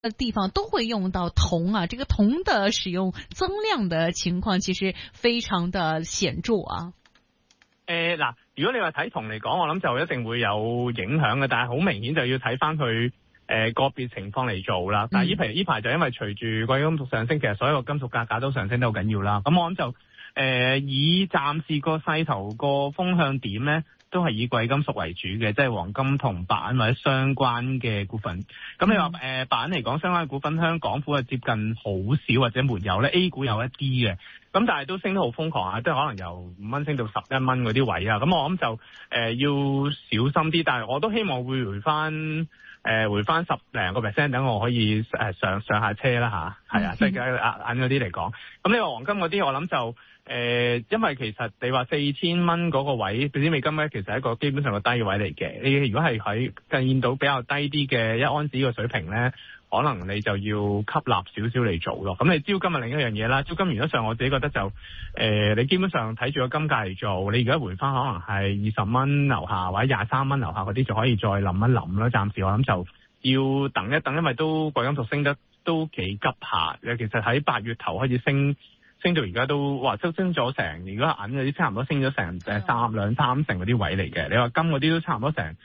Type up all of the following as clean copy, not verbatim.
地方都會用到銅啊，這個銅的使用增量的情況其實非常的顯著啊。 嗱，如果你話睇銅嚟講，我諗就一定會有影響嘅，但係好明顯就要睇翻佢個別情況嚟做啦。但係呢排就因為隨住貴金屬上升，其實所有金屬價格都上升得好緊要啦。咁我諗就以暫時個勢頭個風向點咧，都係以貴金屬為主嘅，即係黃金、銅、白銀或者相關嘅股份。咁你話白銀嚟講，相關嘅股份香港股係接近好少或者沒有咧，A 股有一啲嘅。咁但係都升得好瘋狂啊！即係可能由5蚊升到11蚊嗰啲位啊！咁我諗就要小心啲，但係我都希望會回翻10零個 percent， 等我可以上下車啦吓，係啊，即係銀嗰啲嚟講。咁你話黃金嗰啲，我諗就因為其實你話4000蚊嗰個位，對啲美金咧，其實係一個基本上個低位嚟嘅。你如果係喺見到比較低啲嘅1盎司嘅水平咧，可能你就要吸納少少嚟做咯。咁你招金係另一樣嘢啦。招金原則上我自己覺得就你基本上睇住個金價嚟做。你而家回翻可能係20蚊樓下或者23蚊樓下嗰啲，就可以再諗一諗啦。暫時我諗就要等一等，因為都貴金屬升得都幾急下。其實喺8月頭開始升到而家都升咗成，如果銀嗰啲差唔多升咗成2、3成嗰啲位嚟嘅。你話金嗰啲都差唔多成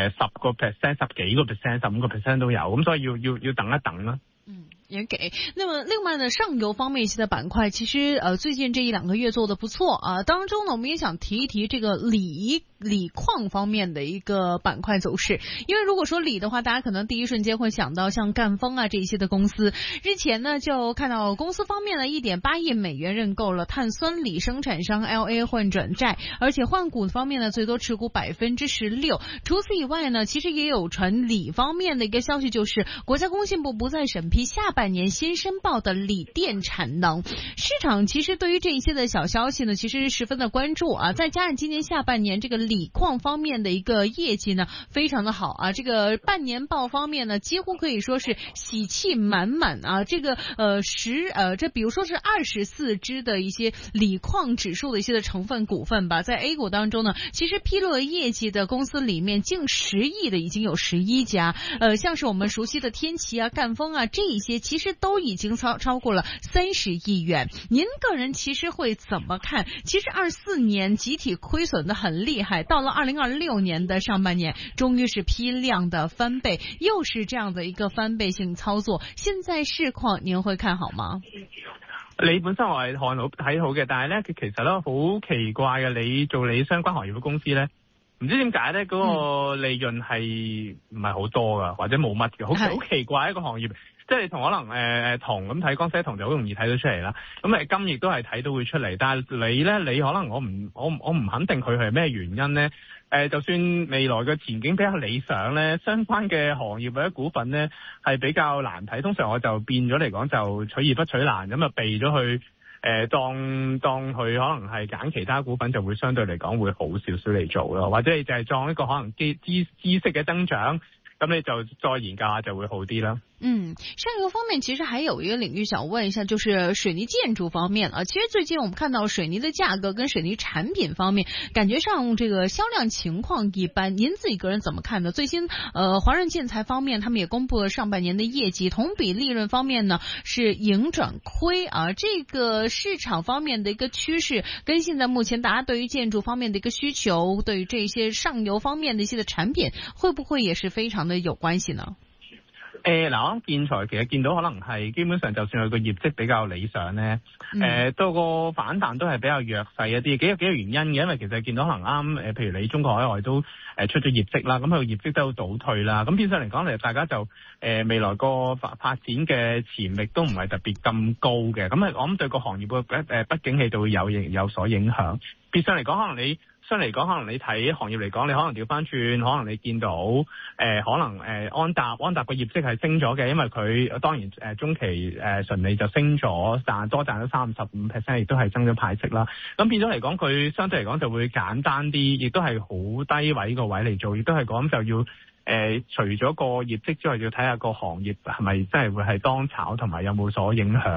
10%、10幾個 percent、15% 都有，咁所以要等一等啦。 也給。那麼另外呢，上游方面一些的板塊，其實最近這1-2個月做得不錯啊。當中呢，我們也想提一提這個鋰礦方面的一個板塊走勢。因為如果說鋰的話，大家可能第一瞬間會想到像贛鋒啊這一些的公司。日前呢，就看到公司方面呢1.8億美元認購了碳酸鋰生產商 LA 換轉債，而且換股方面呢最多持股16%。除此以外呢，其實也有傳鋰方面的一個消息，就是國家工信部不再審批下半年新申報的鋰電產能。市場其實對於這一些的小消息呢，其實是十分的關注啊。再加上今年下半年這個鋰礦方面的一個業績呢，非常的好啊。這個半年報方面呢，幾乎可以說是喜氣滿滿啊。這個這比如說是24隻的一些鋰礦指數的一些的成分股份吧，在 A 股當中呢，其實披露了業績的公司裏面，近10億的已經有11家。像是我們熟悉的天齊啊、贛鋒啊這一些，其實都已經超過了30億元。您個人其實會怎麼看？其實24年集體虧損得很厲害，到了2026年的上半年，終於是批量的翻倍，又是這樣的一個翻倍性操作。現在市況您會看好嗎？ 你本身我係睇好嘅，但係咧其實咧好奇怪嘅，你做你相關行業嘅公司咧，唔知點解咧嗰個利潤係唔係好多噶，或者冇乜嘅，好奇怪一個行業。即係同可能銅咁睇，江西銅就好容易睇到出嚟啦。咁金亦都係睇到會出嚟，但係你可能我唔肯定佢係咩原因咧。就算未來嘅前景比較理想咧，相關嘅行業或者股份咧係比較難睇。通常我就變咗嚟講就取易不取難，咁啊避咗去當佢可能係揀其他股份，就會相對嚟講會好少少嚟做咯。或者你就係當一個可能知識嘅增長，咁你就再研究下就會好啲啦。 上游方面其實還有一個領域想問一下，就是水泥建築方面啊。其實最近我們看到水泥的價格跟水泥產品方面，感覺上這個銷量情況一般。您自己個人怎麼看呢？最新華潤建材方面，他們也公布了上半年的業績，同比利潤方面呢是盈轉虧啊。這個市場方面的一個趨勢，跟現在目前大家對於建築方面的一個需求，對於這些上游方面的一些的產品，會不會也是非常的有關係呢？ 嗱，建材其實見到可能係基本上，就算佢個業績比較理想咧，到個反彈都係比較弱勢一啲，幾個原因嘅。因為其實見到可能啱譬如你中國海外都出咗業績啦，咁佢個業績都倒退啦，咁變相嚟講嚟，大家就未來個發展嘅潛力都唔係特別咁高嘅，咁我諗對個行業嘅不景氣就會有所影響。變相嚟講，可能你睇行業嚟講，你可能調翻轉，可能你見到可能安踏個業績係升咗嘅，因為佢當然中期純利就升咗，多賺咗35%，亦都係增咗派息啦。咁變咗嚟講，佢相對嚟講就會簡單啲，亦都係好低位個位嚟做，亦都係講就要除咗個業績之外，要睇下個行業係咪真係會係當炒，同埋有冇所影響咯。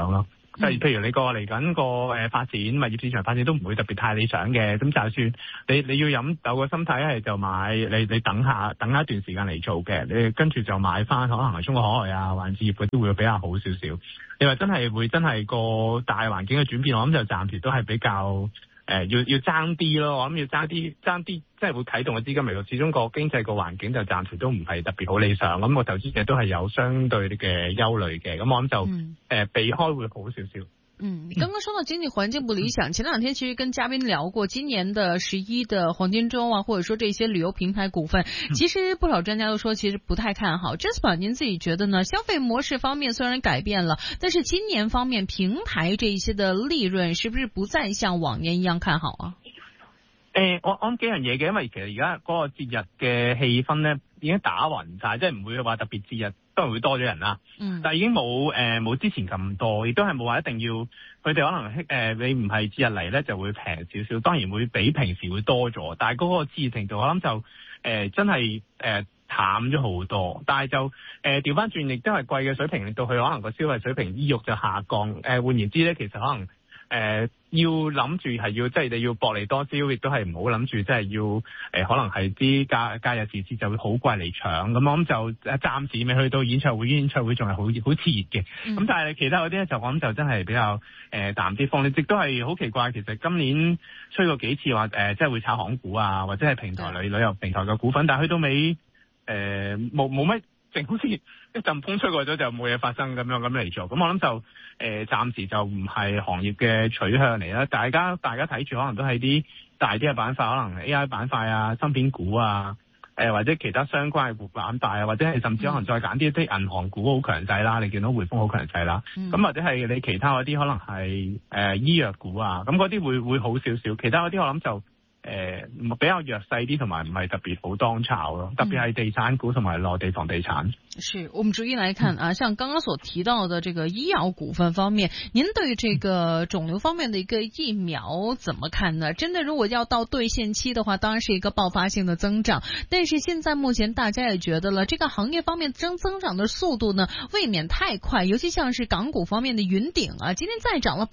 即係譬如你嚟緊個發展物業市場發展都唔會特別太理想嘅，咁就算你要有個心態係就買，你等下一段時間嚟做嘅，你跟住就買翻可能係中國海外啊、華人置業嗰啲會比較好少少。你話真係個大環境嘅轉變，我諗就暫時都係比較要爭啲咯。我諗要爭啲，即係會啟動嘅資金嚟到，始終個經濟個環境就暫時都唔係特別好理想。咁個投資者都係有相對嘅憂慮嘅。咁我諗就避開會好少少。 你剛剛說到經濟環境不理想，前兩天其實跟嘉賓聊過，今年的11的黃金周啊，或者說這些旅遊平台股份，其實不少專家都說其實不太看好。Jasper，您自己覺得呢？消費模式方面雖然改變了，但是今年方面平台這一些的利潤是不是不再像往年一樣看好啊？ 我諗幾樣嘢嘅，因為其實而家嗰個節日嘅氣氛咧已經打暈晒，即係唔會話特別節日都係會多咗人啦。但係已經冇之前咁多，亦都係冇話一定要佢哋可能你唔係節日嚟咧就會平少少，當然會比平時會多咗，但係嗰個熾熱程度我諗就真係淡咗好多。但係就調翻轉亦都係貴嘅水平令到佢可能個消費水平意欲就下降。換言之咧，其實可能要諗住係要即係你要薄利多銷，亦都係唔好諗住即係要可能係啲假日時節就會好貴嚟搶。咁我諗就暫時未去到演唱會仲係好熾熱嘅。咁但係其他嗰啲咧就我諗就真係比較淡啲風。亦都係好奇怪，其實今年吹過幾次話即係會炒航股啊，或者係平台旅遊平台嘅股份，但係去到尾冇乜。淨好似一陣風吹過咗就冇嘢發生咁樣咁嚟做，咁我諗就暫時就唔係行業嘅取向嚟啦。大家睇住可能都係啲大啲嘅板塊，可能 AI 板塊啊、芯片股啊，或者其他相關嘅板塊啊，或者係甚至可能再揀啲銀行股好強勢啦。你見到匯豐好強勢啦，咁或者係你其他嗰啲可能係醫藥股啊，咁嗰啲會好少少。其他嗰啲我諗就比較弱勢啲，同埋唔係特別好當炒咯，特別係地產股同埋內地房地產。 是我們逐一來看啊，像剛剛所提到的這個醫藥股份方面，您對這個腫瘤方面的一個疫苗怎麼看呢？真的如果要到兌現期的話，當然是一個爆發性的增長，但是現在目前大家也覺得了，這個行業方面增長的速度呢未免太快，尤其像是港股方面的雲頂啊，今天再漲了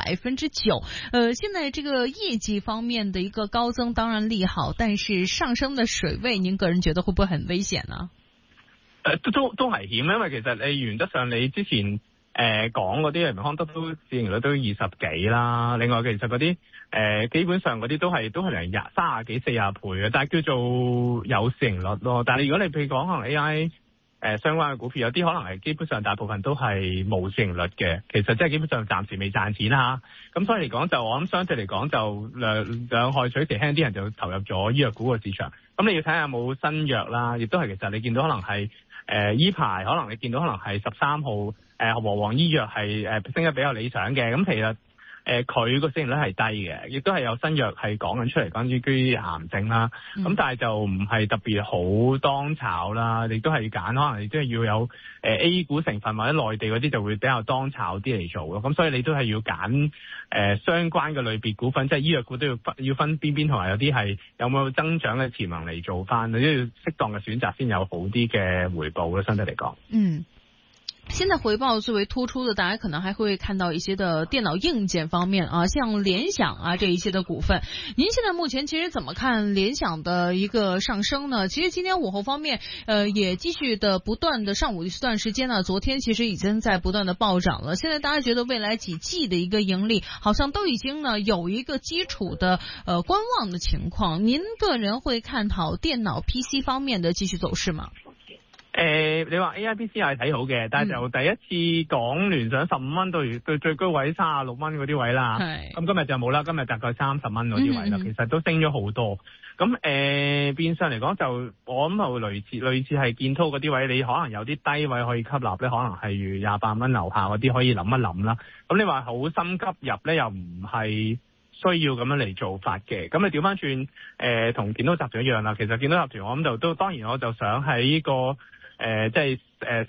9%。現在這個業績方面的一個高增當然利好，但是上升的水位，您個人覺得會不會很危險呢？ 都危險，因為其實你原則上你之前講嗰啲人康德都市盈率都20幾啦，另外其實嗰啲基本上嗰啲都係嚟30幾40倍嘅，但係叫做有市盈率咯。但係如果你譬如講可能 AI 相關嘅股票，有啲可能係基本上大部分都係冇市盈率嘅，其實即係基本上暫時未賺錢啦。咁所以嚟講就我諗相對嚟講就兩害取其輕，啲人就投入咗醫藥股個市場。咁你要睇下有冇新藥啦，亦都係其實你見到可能係依排可能你見到可能係13號和黃醫藥係升得比較理想嘅。咁其實佢個市盈率係低嘅，亦都係有新藥係講緊出嚟關於啲癌症啦。咁但係就唔係特別好當炒啦，亦都係揀可能你即係要有A 股成分或者內地嗰啲就會比較當炒啲嚟做咯。咁所以你都係要揀相關嘅類別股份，即係醫藥股都要分邊，同埋有啲係有冇增長嘅潛能嚟做翻，你都要適當嘅選擇先有好啲嘅回報咯，相對嚟講。 現在回報最為突出的，大家可能還會看到一些的電腦硬件方面啊，像聯想啊這一些的股份。您現在目前其實怎麼看聯想的一個上升呢？其實今天午後方面，也繼續的不斷的上午一段時間呢，昨天其實已經在不斷的暴漲了。現在大家覺得未來幾季的一個盈利，好像都已經呢有一個基礎的觀望的情況。您個人會看好電腦 PC 方面的繼續走勢嗎？ 你話 AIPC 係睇好嘅，但係就第一次講聯想15蚊到最高位36蚊嗰啲位啦。咁今日就冇啦，今日大概30蚊嗰啲位啦，其實都升咗好多。咁變相嚟講就我諗係類似係建滔嗰啲位，你可能有啲低位可以吸納咧，可能係如28蚊樓下嗰啲可以諗一諗啦。咁你話好心急入咧，又唔係需要咁樣嚟做法嘅。咁你調翻轉同建滔集團一樣啦。其實建滔集團我諗就都當然我就想喺呢個即係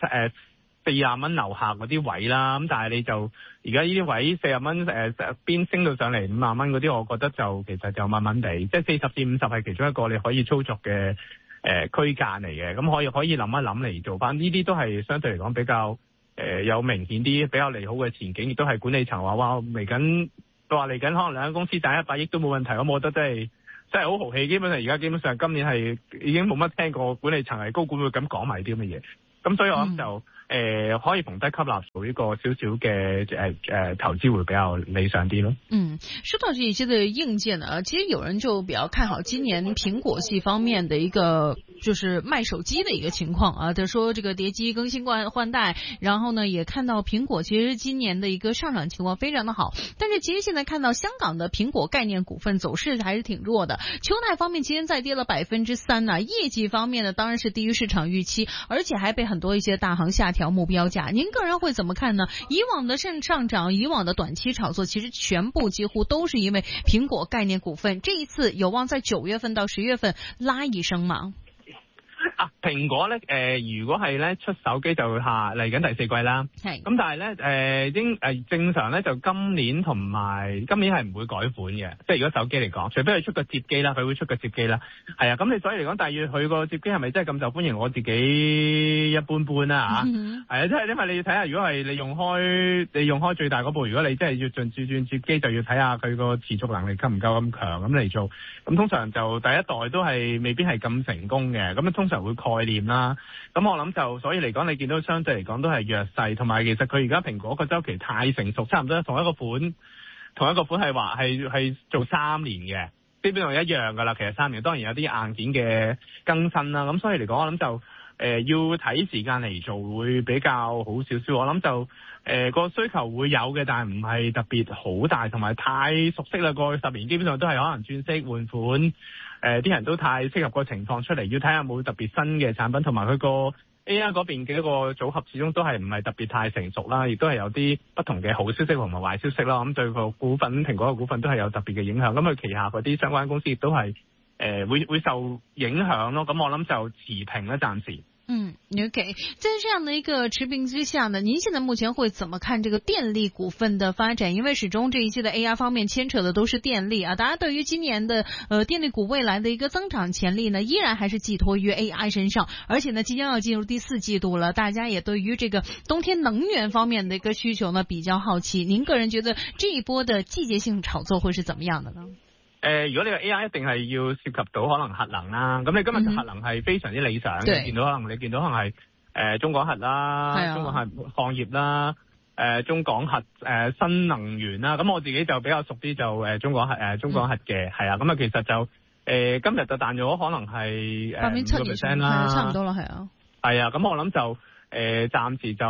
40蚊樓下嗰啲位啦，咁但係你就而家呢啲位40蚊邊升到上嚟50蚊嗰啲，我覺得就其實就慢慢地，即係40至50係其中一個你可以操作嘅區間嚟嘅，咁可以諗一諗嚟做翻呢啲都係相對嚟講比較有明顯啲比較利好嘅前景，亦都係管理層話哇嚟緊可能兩間公司賺100億都冇問題，咁我覺得真係好豪氣。基本上而家基本上今年係已經冇乜聽過管理層係高管會咁講埋啲咁嘅嘢，咁所以我諗就可以逢低吸納做呢個少少嘅投資會比較理想啲咯。 說到這些的硬件呢，其實有人就比較看好今年蘋果系方面的一個就是賣手機的一個情況啊。他說這個疊機更新換代，然後呢也看到蘋果其實今年的一個上漲情況非常的好，但是其實現在看到香港的蘋果概念股份走勢還是挺弱的。秋泰方面今天再跌了3%呢，業績方面呢當然是低於市場預期，而且還被很多一些大行下調目標價。您個人會怎麼看呢？以往的上漲，以往的短期炒作，其實全部幾乎都是因為蘋果概念股份，這一次有望在9月份到10月份拉一聲嗎？ 蘋果咧，如果係咧出手機就嚟緊第4季啦。係。咁但係咧，正常咧就今年係唔會改款嘅，即係如果手機嚟講，除非佢出個摺機啦，佢會出個摺機啦。係啊，咁你所以嚟講，但係佢個摺機係咪真係咁受歡迎？我自己一般般啦嚇。係啊，即係因為你要睇下，如果係你用開最大嗰部，如果你真係要轉摺機，就要睇下佢個持續能力夠唔夠咁強咁嚟做。咁通常就第一代都係未必係咁成功嘅，咁通常會概念啦。咁我諗就所以嚟講，你見到相對嚟講都係弱勢，同埋其實佢而家蘋果個週期太成熟，差唔多同一個款係話係做3年嘅，基本上一樣噶啦。其實3年當然有啲硬件嘅更新啦，咁所以嚟講我諗就要睇時間嚟做會比較好少少。我諗就個需求會有嘅，但係唔係特別好大，同埋太熟悉啦。過去10年基本上都係可能轉色換款。啲人都太適合個情況出嚟，要睇下有冇特別新嘅產品，同埋佢個 AI 嗰邊嘅一個組合始終都係唔係特別太成熟啦，亦都係有啲不同嘅好消息同埋壞消息啦。咁對個蘋果嘅股份都係有特別嘅影響。咁佢旗下嗰啲相關公司亦都係會受影響咯。咁我諗就持平啦，暫時。 OK， 在這樣的一個持平之下呢，您現在目前會怎麼看這個電力股份的發展？因為始終這一些的 AI 方面牽扯的都是電力啊，大家對於今年的電力股未來的一個增長潛力呢，依然還是寄託於 AI 身上，而且呢，即將要進入第4季度了，大家也對於這個冬天能源方面的一個需求呢比較好奇。您個人覺得這一波的季節性炒作會是怎麼樣的呢？ 如果你個 AI 一定係要涉及到可能核能啦，咁你今日核能係非常之理想嘅，你見到可能係中港核啦，中港核礦業啦，中港核新能源啦，咁我自己就比較熟啲就中港核嘅，係啊，咁啊其實就今日就彈咗可能係5%啦， 差唔多啦，係啊， 係啊，咁我諗就暫時就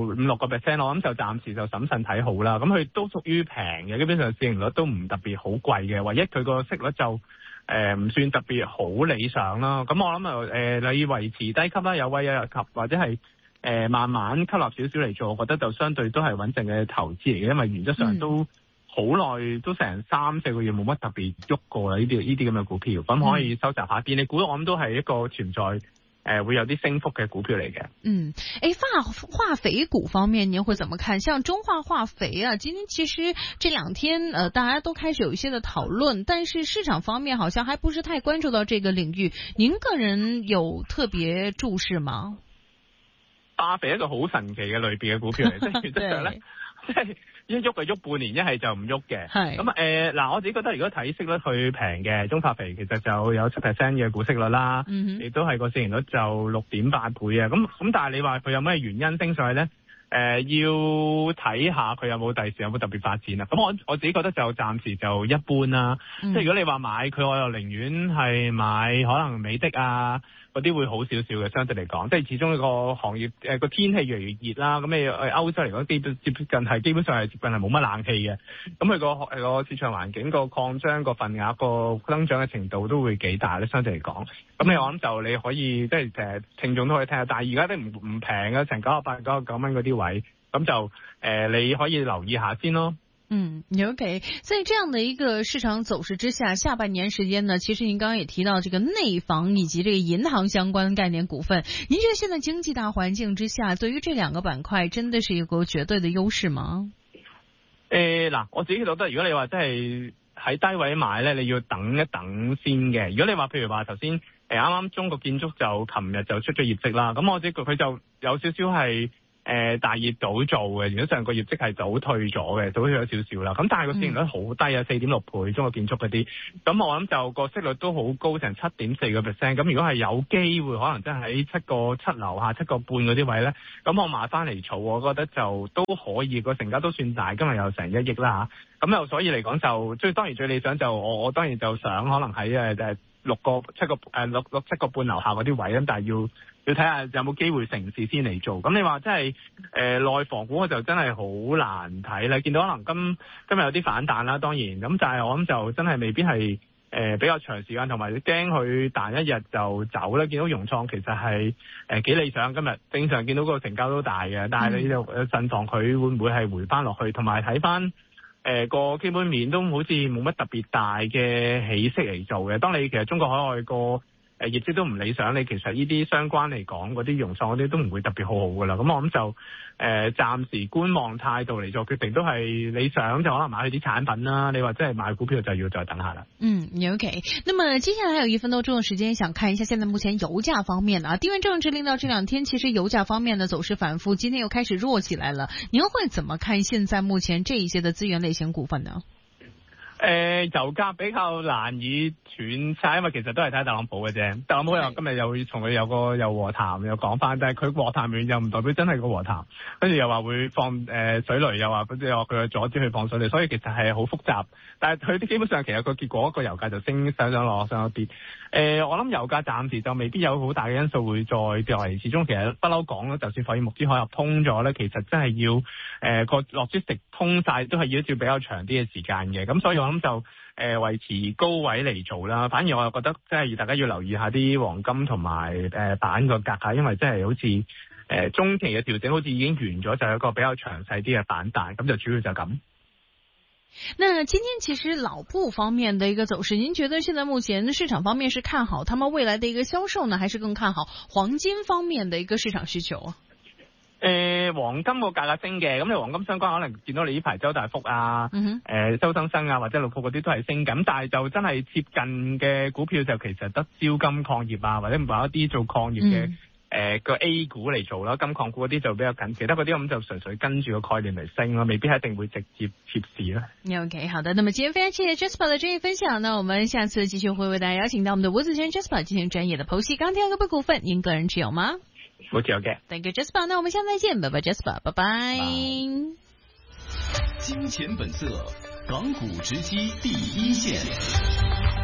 5-6%，我諗就暫時就審慎睇好啦。咁佢都屬於平嘅，基本上市盈率都唔特別好貴嘅，唯一佢個息率就唔算特別好理想啦。咁我諗你維持低級啦，有位有入級，或者係慢慢吸納少少嚟做，我覺得就相對都係穩陣嘅投資嚟嘅，因為原則上都好耐，都成3-4個月冇乜特別喐過啦。呢啲咁嘅股票，咁可以收集下。電力股我諗都係一個存在。會有啲升幅嘅股票嚟嘅。 化肥股方面您會怎麼看？像中化化肥啊，今天其實這2天大家都開始有一些的討論，但是市場方面好像還不是太關注到這個領域。您個人有特別注視嗎？ 化肥一個好神奇嘅類別嘅股票嚟，即係原則上咧，即係一喐就喐半年，一係就唔喐嘅。係咁嗱，我自己覺得如果睇息率去平嘅中化肥，其實就有7% 嘅股息率啦，亦都係個市盈率就6.8倍啊。咁但係你話佢有咩原因升上去咧？要睇下佢有冇第時有冇特別發展啊。咁我自己覺得就暫時就一般啦。即係如果你話買佢，我又寧願係買可能美的啊。嗰啲會好少少嘅，相對嚟講，即係始終呢個行業個天氣越嚟越熱啦。咁你歐洲嚟講，基本上係接近係冇乜冷氣嘅。咁佢個市場環境個擴張個份額個增長嘅程度都會幾大咧，相對嚟講。咁我諗就你可以即係聽眾都可以聽下，但係而家都唔平嘅，成98、99蚊嗰啲位，咁就你可以留意下先咯。 OK， 在這樣的一個市場走勢之下，下半年時間呢，其實您剛剛也提到這個內房以及這個銀行相關概念股份，您覺得現在經濟大環境之下，對於這2個板塊真的是一個絕對的優勢嗎？ 我自己覺得，如果你話真係喺低位買咧，你要等一等先嘅。如果你話譬如話頭先啱啱中國建築就琴日就出咗業績啦，咁我自己佢就有少少係大熱早做嘅，原則上個業績係早退咗嘅，早退咗少少啦。咁但係個市盈率好低啊，4.6倍，中國建築嗰啲。咁我諗就個息率都好高，成7.4%。咁如果係有機會，可能真係喺7.7樓下7.5嗰啲位咧，咁我買翻嚟儲，我覺得就都可以，個成交都算大，今日有成1億啦嚇。咁又所以嚟講就當然最理想就我當然就想可能喺6個7個半樓下嗰啲位，咁但係要睇下有冇機會成事先嚟做。咁你話真係內房股我就真係好難睇啦。見到可能今日有啲反彈啦，當然咁，但係我諗就真係未必係比較長時間，同埋驚佢彈一日就走啦。見到融創其實係幾理想，今日正常見到個成交都大嘅，但係你就慎防佢會唔會係回翻落去，同埋睇翻個基本面都好似冇乜特別大嘅起色嚟做嘅。當你其實中國海外個業績都唔理想，你其實呢啲相關嚟講嗰啲融創嗰啲都唔會特別好好噶啦。咁我諗就暫時觀望態度嚟做決定，都係理想就可能買佢啲產品啦。你話真係買股票就要再等下啦。 OK。那麼接下來還有1分多鐘的時間，想看一下現在目前油價方面啊，地緣政治令到這2天其實油價方面的走勢反覆，今天又開始弱起來了。您會怎麼看現在目前這一些的資源類型股份呢？ 油價比較難以斷晒，因為其實都係睇特朗普嘅啫。特朗普又今日又同佢有和談，又講翻，但係佢和談完又唔代表真係個和談，跟住又話會放水雷，又話佢阻止佢放水雷，所以其實係好複雜。但係佢基本上其實個結果個油價就升上落上跌。我諗油價暫時就未必有好大嘅因素會再跌落嚟，始終其實不嬲講啦，就算霍爾木茲海峽通咗咧，其實真係要個logistics通晒都係要一段比較長啲嘅時間嘅。咁所以我諗就維持高位嚟做啦。反而我又覺得即係大家要留意下啲黃金同埋板個價，因為真係好似中期嘅調整好似已經完咗，就有一個比較詳細啲嘅反彈，咁就主要就咁。 那今天其實老布方面的一個走勢，您覺得現在目前市場方面是看好他們未來的一個銷售呢，還是更看好黃金方面的一個市場需求啊？ 黃金個價格升嘅，咁你黃金相關可能見到你呢排周大福啊、周生生啊或者六鋪嗰啲都係升緊，但係就真係接近嘅股票就其實得招金礦業啊，或者某一啲做礦業嘅個 A 股嚟做啦，金礦股嗰啲就比較緊，其他嗰啲咁就純粹跟住個概念嚟升咯，未必一定會直接貼市啦。 OK， 好的，那麼今天非常謝謝 Jasper 的專業分享呢，我們下次繼續會為大家邀請到我們的吳子軒 Jasper 進行專業的剖析。剛提到個股份，您個人持有嗎？ 冇持有嘅。 Thank you Jasper， 那我們下次再見，拜拜 Jasper， 拜拜。 金錢本色，港股直擊第一線。